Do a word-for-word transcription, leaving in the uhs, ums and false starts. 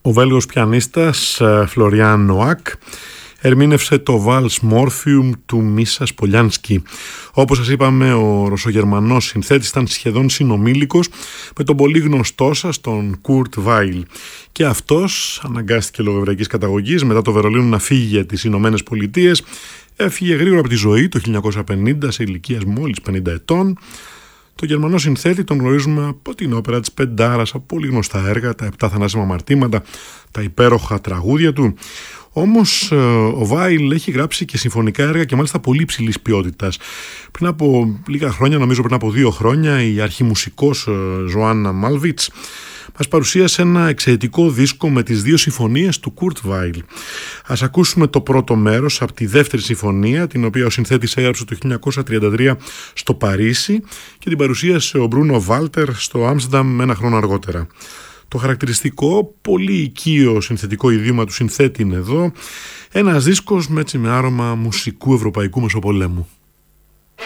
Ο Βέλγος πιανίστας Φλωριάν Νοάκ ερμήνευσε το Vals Morphium του Μίσας Πολιάνσκι. Όπως σας είπαμε, ο Ρωσογερμανός συνθέτης ήταν σχεδόν συνομήλικος με τον πολύ γνωστό σας, τον Κουρτ Βάιλ. Και αυτός αναγκάστηκε λόγω εβραϊκής καταγωγής μετά το Βερολίνο να φύγει για τις Ηνωμένες Πολιτείες. Έφυγε γρήγορα από τη ζωή το χίλια εννιακόσια πενήντα σε ηλικία μόλις πενήντα ετών. Το γερμανό συνθέτη τον γνωρίζουμε από την όπερα της Πεντάρας, από πολύ γνωστά έργα, τα επτά θανάσιμα αμαρτήματα, τα υπέροχα τραγούδια του. Όμως ο Βάιλ έχει γράψει και συμφωνικά έργα και μάλιστα πολύ υψηλής ποιότητας. Πριν από λίγα χρόνια, νομίζω πριν από δύο χρόνια, η αρχιμουσικός Ζωάννα Μάλβιτς μας παρουσίασε ένα εξαιρετικό δίσκο με τις δύο συμφωνίες του Κουρτ Βάιλ. Ας ακούσουμε το πρώτο μέρος από τη δεύτερη συμφωνία, την οποία ο συνθέτης έγραψε το χίλια εννιακόσια τριάντα τρία στο Παρίσι και την παρουσίασε ο Μπρούνο Βάλτερ στο Άμστερνταμ ένα χρόνο αργότερα. Το χαρακτηριστικό, πολύ οικείο συνθετικό ιδίωμα του συνθέτη είναι εδώ, ένας δίσκος με, έτσι, με άρωμα μουσικού ευρωπαϊκού μεσοπολέμου.